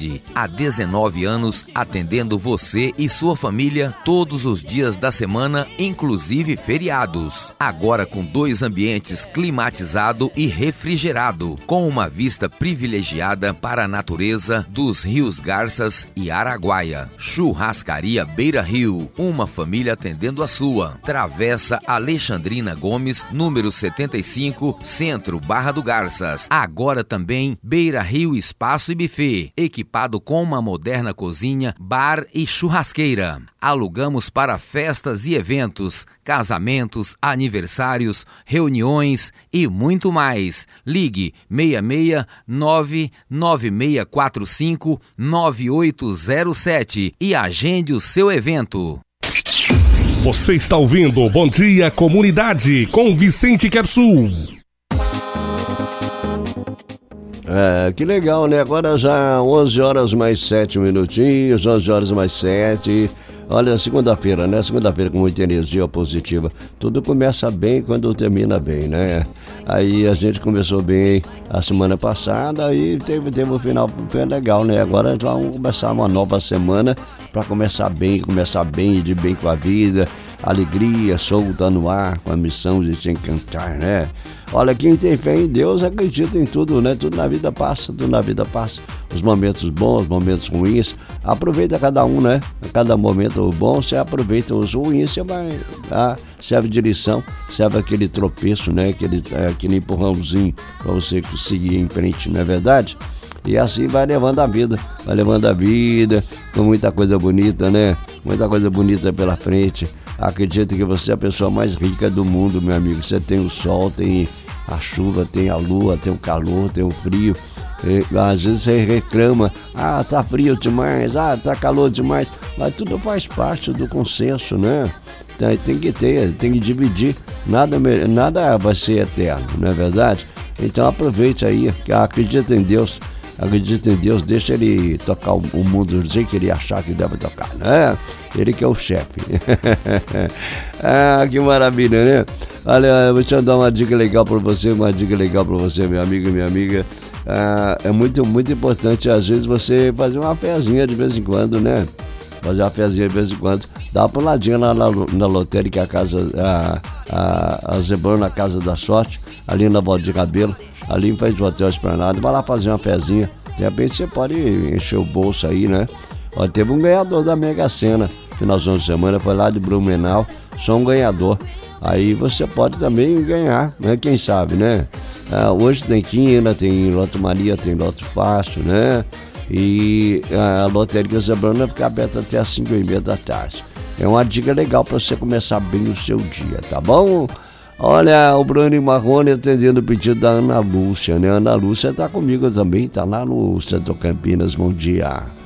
qualidade. Há 19 anos atendendo você e sua família todos os dias da semana, inclusive feriados. Agora com 2 ambientes climatizado e refrigerado, com uma vista privilegiada para a natureza dos rios Garças e Araguaia. Churrascaria Beira Rio, uma família atendendo a sua. Travessa Alexandrina Gomes, número 75, Centro, Barra do Garças. Agora também Beira Rio Espaço e Buffet, equipado com uma moderna cozinha, bar e churrasqueira. Alugamos para festas e eventos, casamentos, aniversários, reuniões e muito mais. Ligue 669-9645-9807 e agende o seu evento. Você está ouvindo Bom Dia Comunidade com Vicente Quersul. Que legal, né? Agora já 11 horas mais 7 minutinhos, 11 horas mais 7. Olha, segunda-feira, né? Segunda-feira com muita energia positiva. Tudo começa bem quando termina bem, né? Aí a gente começou bem a semana passada e teve um final foi legal, né? Agora vamos começar uma nova semana para começar bem e de bem com a vida. Alegria solta no ar, com a missão de te encantar, né? Olha, quem tem fé em Deus acredita em tudo, né? Tudo na vida passa. Os momentos bons, os momentos ruins. Aproveita cada um, né? A cada momento bom, você aproveita. Os ruins, você vai... serve de lição, serve aquele tropeço, né? Aquele empurrãozinho para você seguir em frente, não é verdade? E assim vai levando a vida com muita coisa bonita, né? Muita coisa bonita pela frente. Acredito que você é a pessoa mais rica do mundo, meu amigo. Você tem o sol, tem a chuva, tem a lua, tem o calor, tem o frio. Às vezes você reclama, tá frio demais, tá calor demais. Mas tudo faz parte do consenso, né? Tem que dividir. Nada vai ser eterno, não é verdade? Então aproveite aí, acredita em Deus. Acredita em Deus, deixa ele tocar o mundo do jeito que ele achar que deve tocar, né? Ele que é o chefe. Que maravilha, né? Olha, vou te dar uma dica legal pra você, meu amigo e minha amiga. É muito, muito importante, às vezes, você fazer uma fezinha de vez em quando, né? Dá uma puladinha lá na lotérica, a Zebrona Casa da Sorte, ali na Valdir Rabelo, ali em frente do Hotel Esplanada. Vai lá fazer uma fezinha. De repente você pode encher o bolso aí, né? Ó, teve um ganhador da Mega Sena, finalzão de semana, foi lá de Blumenau, só um ganhador. Aí você pode também ganhar, né? Quem sabe, né? Hoje tem quina, tem Loto Maria, tem Loto Fácil, né? E a Lotérica Zebrana fica aberta até as 5h30 da tarde. É uma dica legal para você começar bem o seu dia, tá bom? Olha, o Bruno Marrone atendendo o pedido da Ana Lúcia, né? Ana Lúcia tá comigo também, tá lá no Centro Campinas. Bom dia.